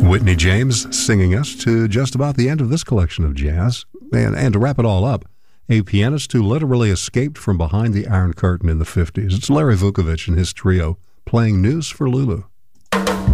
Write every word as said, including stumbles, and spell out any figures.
Whitney James singing us to just about the end of this collection of jazz. And, and to wrap it all up, a pianist who literally escaped from behind the Iron Curtain in the fifties. It's Larry Vukovich and his trio playing News for Lulu.